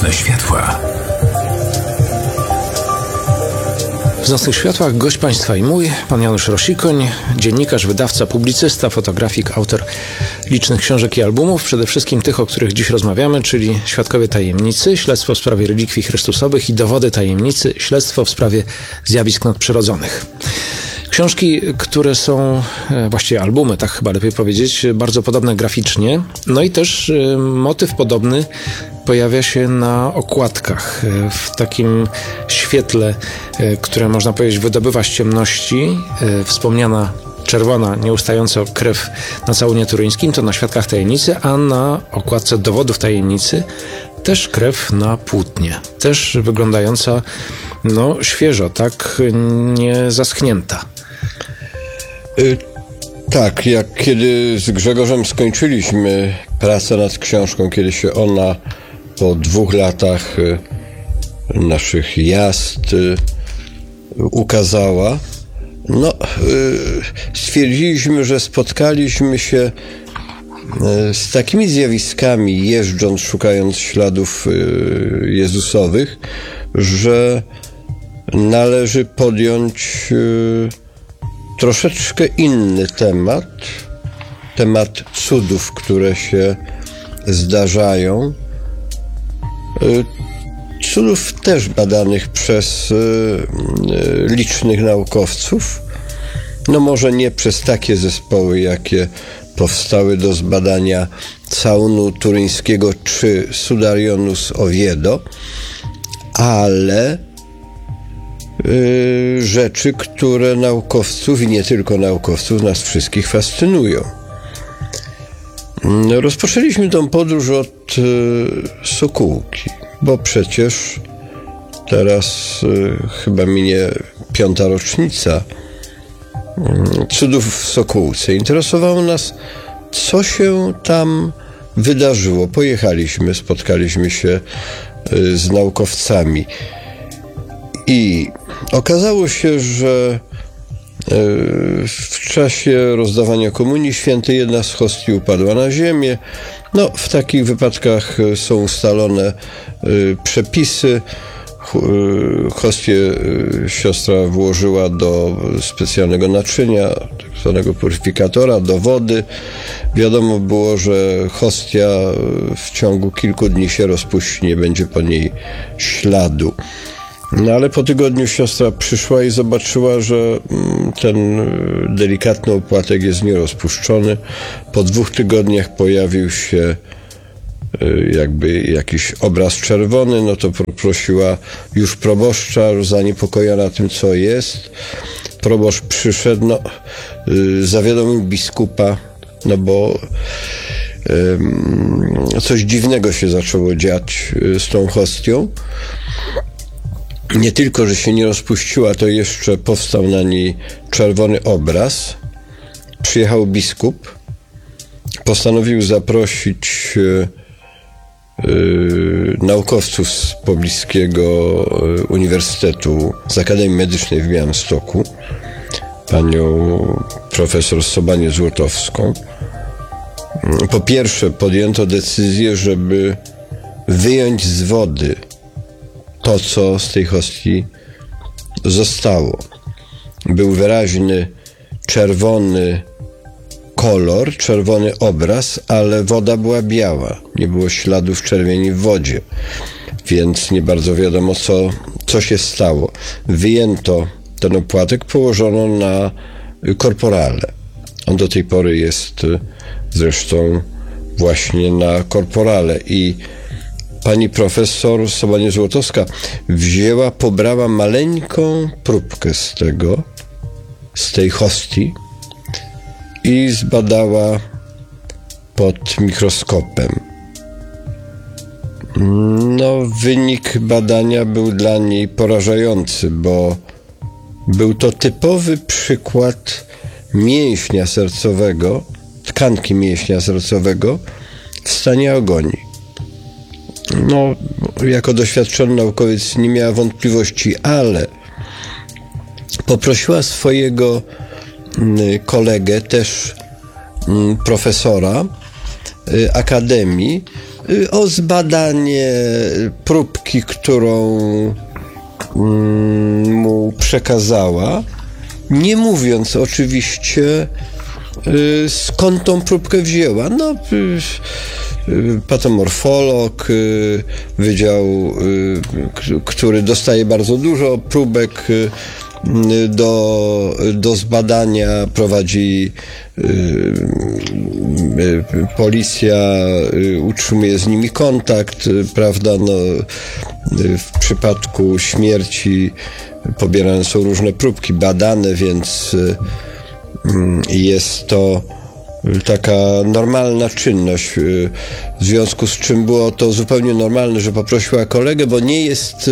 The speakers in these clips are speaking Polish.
Nocne światła. W Nocnych Światłach gość Państwa i mój, pan Janusz Rosikoń, dziennikarz, wydawca, publicysta, fotografik, autor licznych książek i albumów, przede wszystkim tych, o których dziś rozmawiamy, czyli Świadkowie Tajemnicy, Śledztwo w sprawie relikwii chrystusowych i Dowody tajemnicy, Śledztwo w sprawie zjawisk nadprzyrodzonych. Książki, które są, właściwie albumy, tak chyba lepiej powiedzieć, bardzo podobne graficznie, no i też motyw podobny pojawia się na okładkach, w takim świetle, które można powiedzieć wydobywa z ciemności. Wspomniana czerwona, nieustająco krew na całunie turyńskim to na Świadkach Tajemnicy, a na okładce Dowodów Tajemnicy też krew na płótnie, też wyglądająca świeżo, tak nie zaschnięta. Tak, jak kiedy z Grzegorzem skończyliśmy pracę nad książką, kiedy się ona po 2 latach naszych jazd ukazała, stwierdziliśmy, że spotkaliśmy się z takimi zjawiskami, jeżdżąc, szukając śladów Jezusowych, że należy podjąć troszeczkę inny temat cudów, które się zdarzają. Cudów też badanych przez licznych naukowców. Może nie przez takie zespoły, jakie powstały do zbadania całunu turyńskiego czy Sudarionus Oviedo, ale rzeczy, które naukowców i nie tylko naukowców, nas wszystkich fascynują. Rozpoczęliśmy tą podróż od Sokółki, bo przecież teraz chyba minie 5. rocznica cudów w Sokółce. Interesowało nas, co się tam wydarzyło. Pojechaliśmy, spotkaliśmy się z naukowcami i okazało się, że w czasie rozdawania Komunii Świętej jedna z hostii upadła na ziemię. W takich wypadkach są ustalone przepisy. Hostię siostra włożyła do specjalnego naczynia, tak zwanego puryfikatora, do wody. Wiadomo było, że hostia w ciągu kilku dni się rozpuści, nie będzie po niej śladu. Ale po tygodniu siostra przyszła i zobaczyła, że ten delikatny opłatek jest nierozpuszczony. Po 2 tygodniach pojawił się jakby jakiś obraz czerwony, to poprosiła już proboszcza, zaniepokojona tym, co jest. Proboszcz przyszedł, zawiadomił biskupa, bo coś dziwnego się zaczęło dziać z tą hostią. Nie tylko, że się nie rozpuściła, to jeszcze powstał na niej czerwony obraz. Przyjechał biskup, postanowił zaprosić naukowców z pobliskiego uniwersytetu, z Akademii Medycznej w Białymstoku, panią profesor Sobanię Złotowską. Po pierwsze podjęto decyzję, żeby wyjąć z wody to, co z tej hostii zostało. Był wyraźny czerwony kolor, czerwony obraz, ale woda była biała. Nie było śladów czerwieni w wodzie, więc nie bardzo wiadomo, co się stało. Wyjęto ten opłatek, położono na korporale. On do tej pory jest zresztą właśnie na korporale i pani profesor Sobania Złotowska pobrała maleńką próbkę z tej hostii i zbadała pod mikroskopem. Wynik badania był dla niej porażający, bo był to typowy przykład mięśnia sercowego, tkanki mięśnia sercowego w stanie agonii. Jako doświadczony naukowiec nie miała wątpliwości, ale poprosiła swojego kolegę, też profesora akademii, o zbadanie próbki, którą mu przekazała, nie mówiąc oczywiście, skąd tą próbkę wzięła. No, patomorfolog, wydział, który dostaje bardzo dużo próbek do zbadania, prowadzi policja, utrzymuje z nimi kontakt, prawda, no, w przypadku śmierci pobierane są różne próbki, badane, więc jest to taka normalna czynność, w związku z czym było to zupełnie normalne, że poprosiła kolegę, bo nie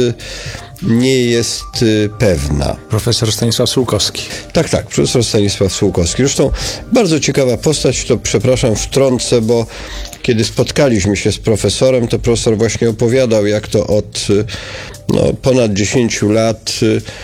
jest pewna. Profesor Stanisław Sułkowski. Tak, profesor Stanisław Sułkowski. Zresztą bardzo ciekawa postać, to przepraszam, wtrącę, bo kiedy spotkaliśmy się z profesorem, to profesor właśnie opowiadał, jak to od ponad 10 lat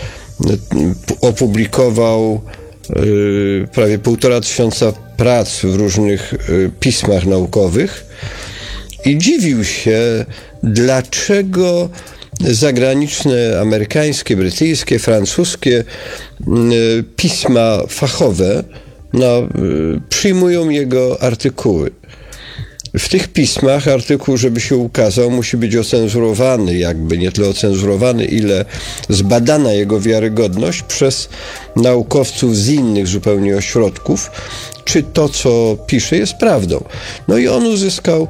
opublikował prawie 1500 prac w różnych pismach naukowych i dziwił się, dlaczego zagraniczne, amerykańskie, brytyjskie, francuskie pisma fachowe przyjmują jego artykuły. W tych pismach artykuł, żeby się ukazał, musi być ocenzurowany, jakby nie tyle ocenzurowany, ile zbadana jego wiarygodność przez naukowców z innych zupełnie ośrodków, czy to, co pisze, jest prawdą. No i on uzyskał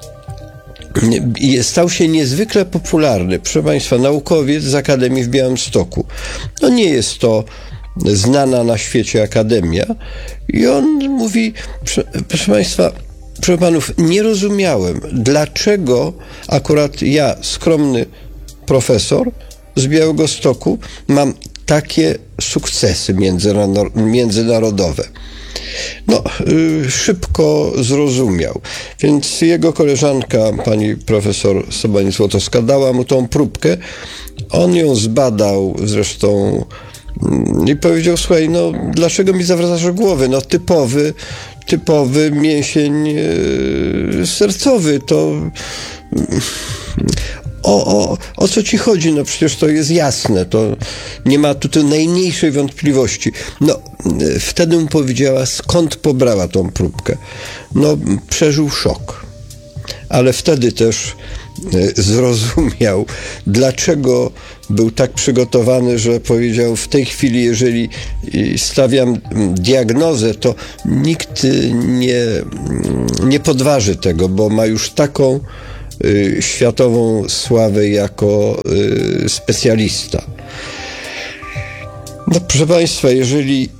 i stał się niezwykle popularny. Proszę Państwa, naukowiec z Akademii w Białymstoku. No nie jest to znana na świecie akademia. I on mówi, proszę Państwa, proszę panów, nie rozumiałem, dlaczego akurat ja, skromny profesor z Białegostoku, mam takie sukcesy międzynarodowe. No, szybko zrozumiał. Więc jego koleżanka, pani profesor Sobani Złotowska, dała mu tą próbkę. On ją zbadał zresztą i powiedział, słuchaj, no dlaczego mi zawracasz głowę? No typowy mięsień sercowy, to o co ci chodzi? No przecież to jest jasne, to nie ma tutaj najmniejszej wątpliwości. No, wtedy mu powiedziała, skąd pobrała tą próbkę. No, przeżył szok. Ale wtedy też zrozumiał, dlaczego był tak przygotowany, że powiedział, w tej chwili, jeżeli stawiam diagnozę, to nikt nie podważy tego, bo ma już taką światową sławę jako specjalista. No, proszę Państwa, jeżeli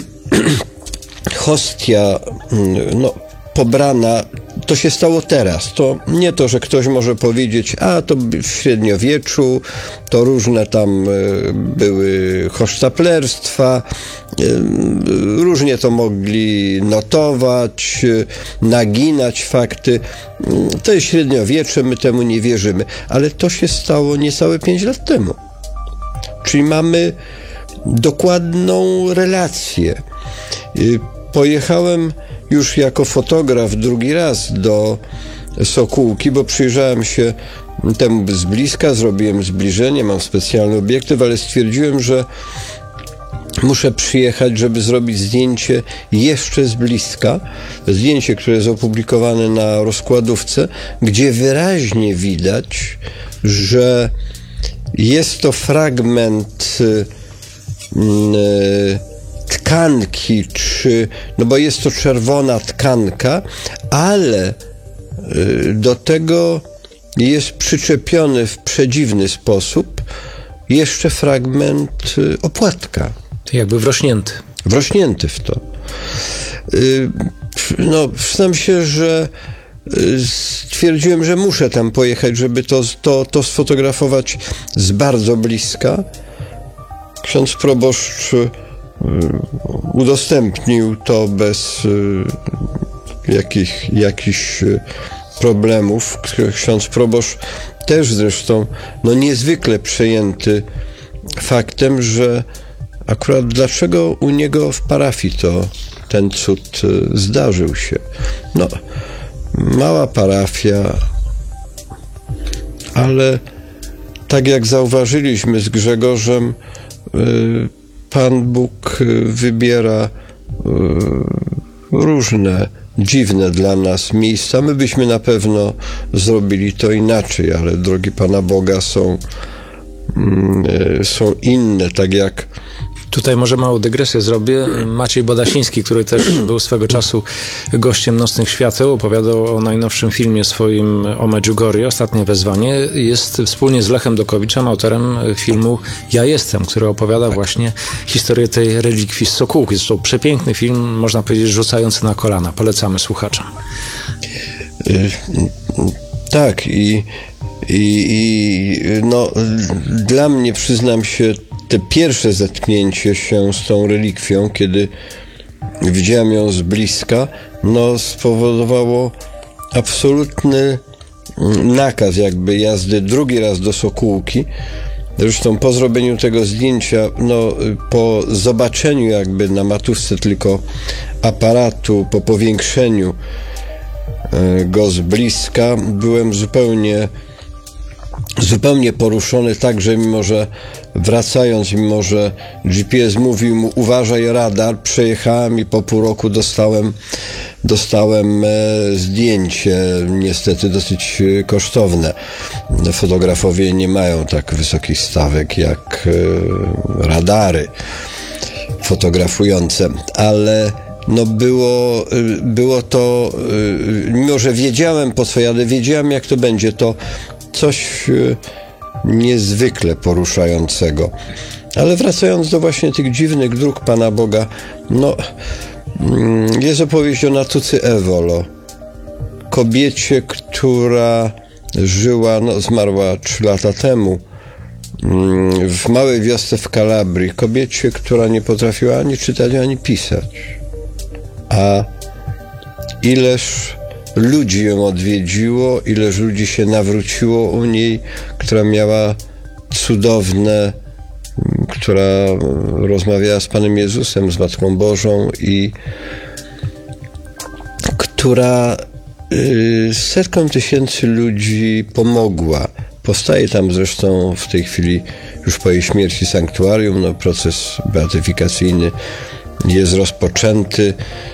hostia pobrana, to się stało teraz. To nie to, że ktoś może powiedzieć, a to w średniowieczu, to różne tam były hosztaplerstwa, różnie to mogli notować, naginać fakty. To jest średniowiecze, my temu nie wierzymy. Ale to się stało niecałe 5 lat temu. Czyli mamy dokładną relację. Pojechałem już jako fotograf drugi raz do Sokółki, bo przyjrzałem się temu z bliska, zrobiłem zbliżenie, mam specjalny obiektyw, ale stwierdziłem, że muszę przyjechać, żeby zrobić zdjęcie jeszcze z bliska. Zdjęcie, które jest opublikowane na rozkładówce, gdzie wyraźnie widać, że jest to fragment tkanki, bo jest to czerwona tkanka, ale do tego jest przyczepiony w przedziwny sposób jeszcze fragment opłatka. Jakby wrośnięty. Wrośnięty w to. No, przyznam się, że stwierdziłem, że muszę tam pojechać, żeby to sfotografować z bardzo bliska. Ksiądz proboszcz udostępnił to bez jakichś problemów. Ksiądz proboszcz też zresztą niezwykle przejęty faktem, że akurat dlaczego u niego w parafii ten cud zdarzył się. Mała parafia, ale tak jak zauważyliśmy z Grzegorzem, Pan Bóg wybiera różne, dziwne dla nas miejsca. My byśmy na pewno zrobili to inaczej, ale drogi Pana Boga są inne, tak jak... Tutaj może małą dygresję zrobię. Maciej Bodasiński, który też był swego czasu gościem Nocnych Świateł, opowiadał o najnowszym filmie swoim o Medjugorje, Ostatnie Wezwanie. Jest wspólnie z Lechem Dokowiczem autorem filmu Ja Jestem, który opowiada właśnie historię tej relikwii z Sokółki. Jest to przepiękny film, można powiedzieć, rzucający na kolana. Polecamy słuchaczom. Tak, no, dla mnie, przyznam się, te pierwsze zetknięcie się z tą relikwią, kiedy widziałem ją z bliska, no, spowodowało absolutny nakaz jakby jazdy drugi raz do Sokółki. Zresztą po zrobieniu tego zdjęcia, no, po zobaczeniu jakby na matówce tylko aparatu, po powiększeniu go z bliska, byłem zupełnie poruszony, tak, że mimo że wracając, mimo że GPS mówił mu uważaj radar, przejechałem i po pół roku dostałem zdjęcie, niestety dosyć kosztowne. Fotografowie nie mają tak wysokich stawek jak radary fotografujące, ale no było to, mimo że wiedziałem, po co jadę, wiedziałem, jak to będzie, to coś niezwykle poruszającego. Ale wracając do właśnie tych dziwnych dróg Pana Boga, no, jest opowieść o Natucy Ewolo, kobiecie, która żyła, no, zmarła 3 lata temu, w małej wiosce w Kalabrii, kobiecie, która nie potrafiła ani czytać, ani pisać. A ileż ludzi ją odwiedziło, ileż ludzi się nawróciło u niej, która miała cudowne, która rozmawiała z Panem Jezusem, z Matką Bożą i która setkom tysięcy ludzi pomogła. Powstaje tam zresztą w tej chwili, już po jej śmierci, sanktuarium, no, proces beatyfikacyjny jest rozpoczęty.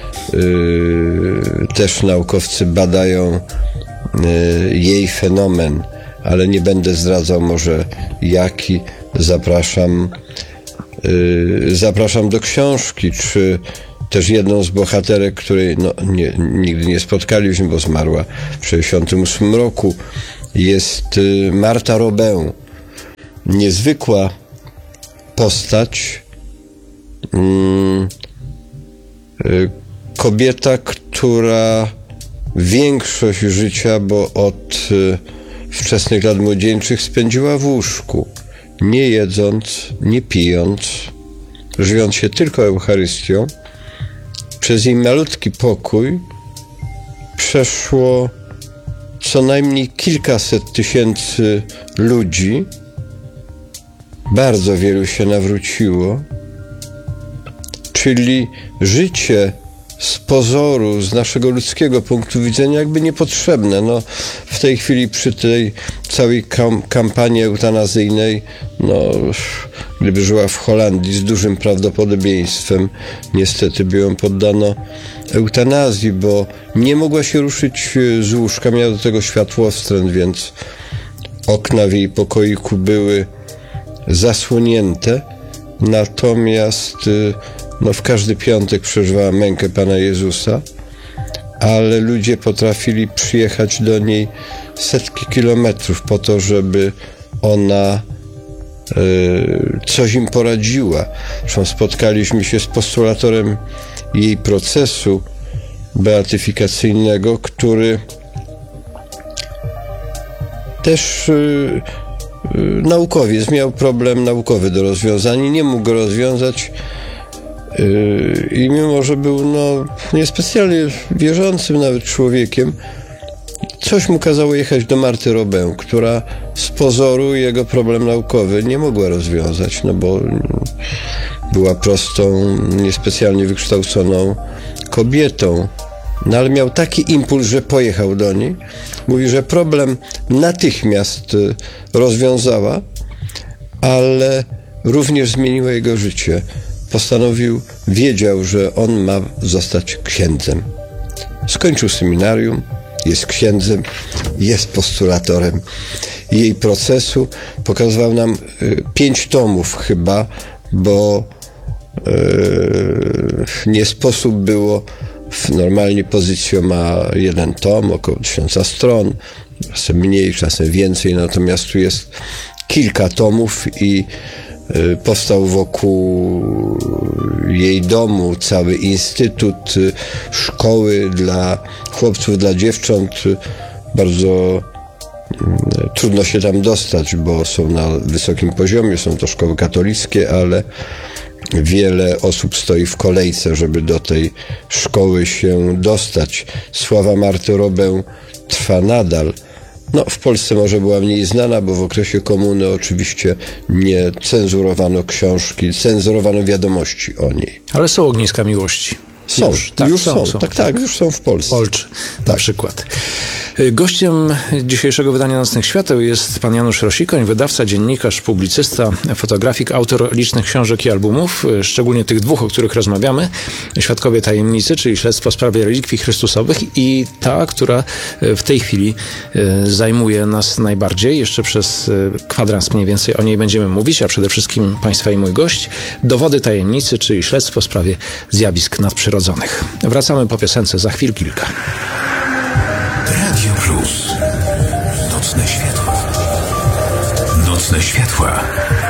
Też naukowcy badają jej fenomen, ale nie będę zdradzał może jaki. Zapraszam do książki, czy też jedną z bohaterek, której no, nigdy nie spotkaliśmy, bo zmarła w 1968 roku, jest Marta Robin. Niezwykła postać, kobieta, która większość życia, bo od wczesnych lat młodzieńczych spędziła w łóżku, nie jedząc, nie pijąc, żywiąc się tylko Eucharystią. Przez jej malutki pokój przeszło co najmniej kilkaset tysięcy ludzi. Bardzo wielu się nawróciło. Czyli życie z pozoru, z naszego ludzkiego punktu widzenia jakby niepotrzebne. No, w tej chwili przy tej całej kampanii eutanazyjnej, no, gdyby żyła w Holandii, z dużym prawdopodobieństwem niestety by ją poddano eutanazji, bo nie mogła się ruszyć z łóżka, miała do tego światłowstręt, więc okna w jej pokoiku były zasłonięte, natomiast no, w każdy piątek przeżywała mękę Pana Jezusa, ale ludzie potrafili przyjechać do niej setki kilometrów po to, żeby ona coś im poradziła. Zresztą spotkaliśmy się z postulatorem jej procesu beatyfikacyjnego, który też naukowiec miał problem naukowy do rozwiązania, nie mógł go rozwiązać i mimo, że był no, niespecjalnie wierzącym nawet człowiekiem, coś mu kazało jechać do Marty Robin, która z pozoru jego problem naukowy nie mogła rozwiązać, no bo była prostą, niespecjalnie wykształconą kobietą. No ale miał taki impuls, że pojechał do niej. Mówi, że problem natychmiast rozwiązała, ale również zmieniło jego życie. Wiedział, że on ma zostać księdzem. Skończył seminarium, jest księdzem, jest postulatorem jej procesu. Pokazywał nam 5 tomów chyba, bo nie sposób było, normalnie Pozycjo ma 1 tom, około 1000 stron, czasem mniej, czasem więcej, natomiast tu jest kilka tomów i powstał wokół jej domu cały instytut, szkoły dla chłopców, dla dziewcząt. Bardzo trudno się tam dostać, bo są na wysokim poziomie, są to szkoły katolickie, ale wiele osób stoi w kolejce, żeby do tej szkoły się dostać. Sława Marty Robę trwa nadal. No, w Polsce może była mniej znana, bo w okresie komuny oczywiście nie cenzurowano książki, cenzurowano wiadomości o niej. Ale są ogniska miłości. Są, już są. Tak, już są w Polsce. Polczy na przykład. Gościem dzisiejszego wydania Nocnych Świateł jest pan Janusz Rosikoń, wydawca, dziennikarz, publicysta, fotografik, autor licznych książek i albumów, szczególnie tych 2, o których rozmawiamy. Świadkowie Tajemnicy, czyli śledztwo w sprawie relikwii chrystusowych, i ta, która w tej chwili zajmuje nas najbardziej. Jeszcze przez kwadrans mniej więcej o niej będziemy mówić, a przede wszystkim państwa i mój gość. Dowody tajemnicy, czyli śledztwo w sprawie zjawisk nadprzyrodzonych. Wracamy po piosence za chwil kilka. Radio Plus. Nocne światła. Nocne światła.